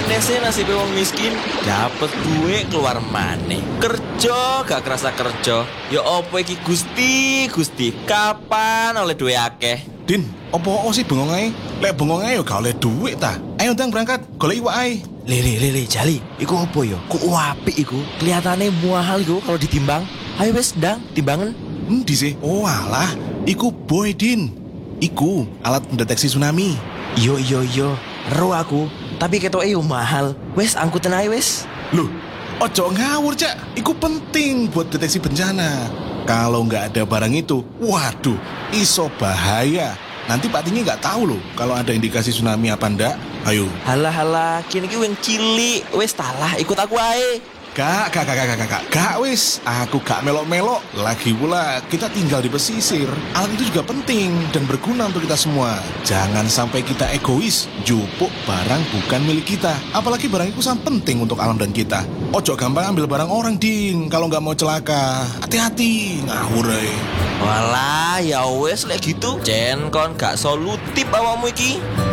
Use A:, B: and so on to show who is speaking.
A: Ngene sih nasib wong miskin, dapet duit keluar maneh. Kerja gak kerasa kerja. Ya opo iki Gusti, Gusti, kapan oleh duit akeh?
B: Din, opo sih bengong ae? Lek bengong ae yo gak oleh duit ta. Ayo ndang berangkat, golek iwak ae.
A: Lele, Jali, iku opo yo? Ku apik iku, kelihatannya mahal iku kalau ditimbang. Ayo wes, ndang, timbangan.
B: Endi sih? Oh alah, iku boy Din. Iku alat pendeteksi tsunami.
A: Yo, ero aku, tapi ketoke yo mahal. Wes, angkutan ae wes.
B: Loh, ojo ngawur Cak. Iku penting buat deteksi bencana. Kalau nggak ada barang itu, waduh, iso bahaya. Nanti Pak Tinggi nggak tahu loh kalau ada indikasi tsunami apa ndak. Ayo.
A: Halah, kini ki wing cilik. Wes talah, ikut aku ae.
B: Gak, wis. Aku gak melok-melok. Lagi pula, kita tinggal di pesisir. Alat itu juga penting dan berguna untuk kita semua. Jangan sampai kita egois, jupuk barang bukan milik kita. Apalagi barang itu sangat penting untuk alam dan kita. Ojo gampang ambil barang orang, Din. Kalau nggak mau celaka, hati-hati. Ngawur ae.
A: Walah, ya wes lek gitu. Jen kon gak solutif awakmu iki.